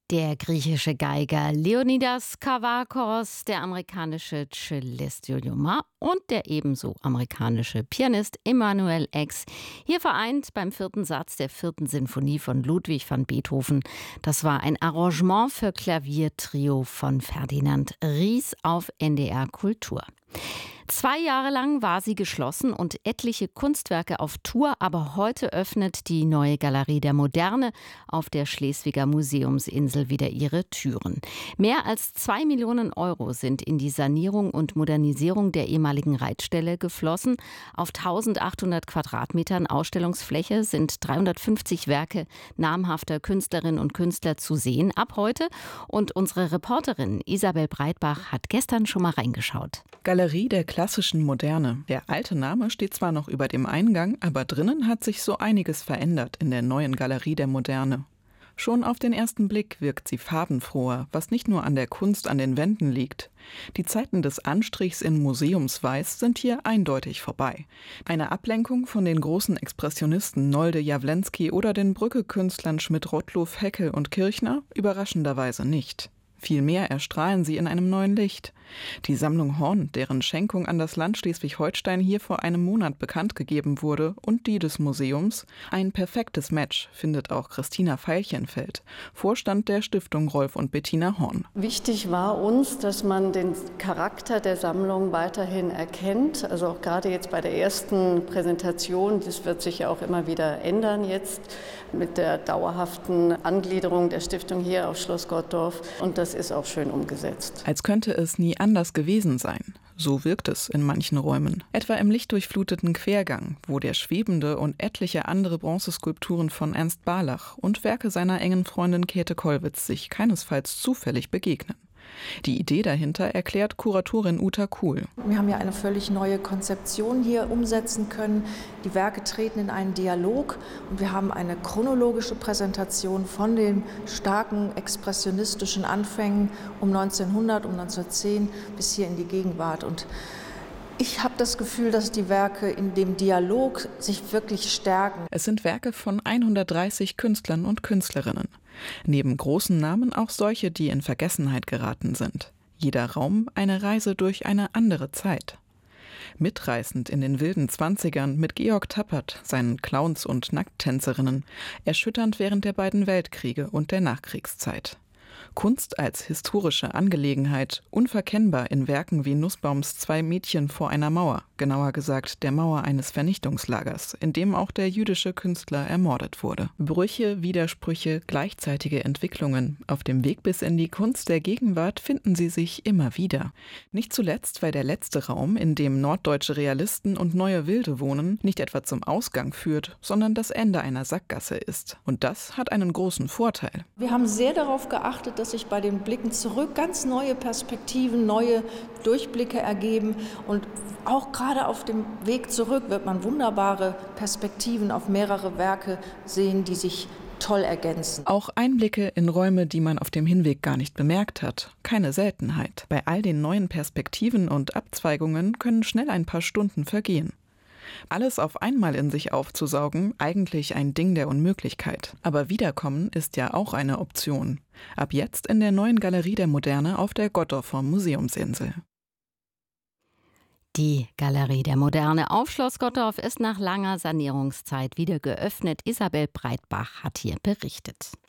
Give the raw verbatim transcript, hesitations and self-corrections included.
Der griechische Geiger Leonidas Kavakos, der amerikanische Cellist Yo-Yo Ma und der ebenso amerikanische Pianist Emanuel X. Hier vereint beim vierten Satz der vierten Sinfonie von Ludwig van Beethoven. Das war ein Arrangement für Klaviertrio von Ferdinand Ries auf N D R Kultur. Zwei Jahre lang war sie geschlossen und etliche Kunstwerke auf Tour, aber heute öffnet die neue Galerie der Moderne auf der Schleswiger Museumsinsel wieder ihre Türen. Mehr als zwei Millionen Euro sind in die Sanierung und Modernisierung der ehemaligen Reitstelle geflossen. Auf eintausendachthundert Quadratmetern Ausstellungsfläche sind dreihundertfünfzig Werke namhafter Künstlerinnen und Künstler zu sehen ab heute. Und unsere Reporterin Isabel Breitbach hat gestern schon mal reingeschaut. Galerie der klassischen Moderne. Der alte Name steht zwar noch über dem Eingang, aber drinnen hat sich so einiges verändert in der neuen Galerie der Moderne. Schon auf den ersten Blick wirkt sie farbenfroher, was nicht nur an der Kunst an den Wänden liegt. Die Zeiten des Anstrichs in Museumsweiß sind hier eindeutig vorbei. Eine Ablenkung von den großen Expressionisten Nolde Jawlensky oder den Brücke-Künstlern Schmidt-Rottluff, Heckel und Kirchner überraschenderweise nicht. Vielmehr erstrahlen sie in einem neuen Licht. Die Sammlung Horn, deren Schenkung an das Land Schleswig-Holstein hier vor einem Monat bekannt gegeben wurde, und die des Museums, ein perfektes Match, findet auch Christina Veilchenfeld, Vorstand der Stiftung Rolf und Bettina Horn. Wichtig war uns, dass man den Charakter der Sammlung weiterhin erkennt. Also auch gerade jetzt bei der ersten Präsentation, das wird sich ja auch immer wieder ändern jetzt mit der dauerhaften Angliederung der Stiftung hier auf Schloss Gottorf. Und das ist auch schön umgesetzt. Als könnte es nie anders gewesen sein. So wirkt es in manchen Räumen. Etwa im lichtdurchfluteten Quergang, wo der Schwebende und etliche andere Bronzeskulpturen von Ernst Barlach und Werke seiner engen Freundin Käthe Kollwitz sich keinesfalls zufällig begegnen. Die Idee dahinter erklärt Kuratorin Uta Kuhl. Wir haben ja eine völlig neue Konzeption hier umsetzen können. Die Werke treten in einen Dialog und wir haben eine chronologische Präsentation von den starken expressionistischen Anfängen um neunzehnhundert, um neunzehnhundertzehn bis hier in die Gegenwart. Und ich habe das Gefühl, dass die Werke in dem Dialog sich wirklich stärken. Es sind Werke von hundertdreißig Künstlern und Künstlerinnen. Neben großen Namen auch solche, die in Vergessenheit geraten sind. Jeder Raum eine Reise durch eine andere Zeit. Mitreißend in den wilden Zwanzigern mit Georg Tappert, seinen Clowns und Nackttänzerinnen, erschütternd während der beiden Weltkriege und der Nachkriegszeit. Kunst als historische Angelegenheit, unverkennbar in Werken wie Nussbaums Zwei Mädchen vor einer Mauer, genauer gesagt der Mauer eines Vernichtungslagers, in dem auch der jüdische Künstler ermordet wurde. Brüche, Widersprüche, gleichzeitige Entwicklungen. Auf dem Weg bis in die Kunst der Gegenwart finden sie sich immer wieder. Nicht zuletzt, weil der letzte Raum, in dem norddeutsche Realisten und neue Wilde wohnen, nicht etwa zum Ausgang führt, sondern das Ende einer Sackgasse ist. Und das hat einen großen Vorteil. Wir haben sehr darauf geachtet, dass sich bei den Blicken zurück ganz neue Perspektiven, neue Durchblicke ergeben. Und auch gerade auf dem Weg zurück wird man wunderbare Perspektiven auf mehrere Werke sehen, die sich toll ergänzen. Auch Einblicke in Räume, die man auf dem Hinweg gar nicht bemerkt hat. Keine Seltenheit. Bei all den neuen Perspektiven und Abzweigungen können schnell ein paar Stunden vergehen. Alles auf einmal in sich aufzusaugen, eigentlich ein Ding der Unmöglichkeit. Aber Wiederkommen ist ja auch eine Option. Ab jetzt in der neuen Galerie der Moderne auf der Gottorfer Museumsinsel. Die Galerie der Moderne auf Schloss Gottorf ist nach langer Sanierungszeit wieder geöffnet. Isabel Breitbach hat hier berichtet.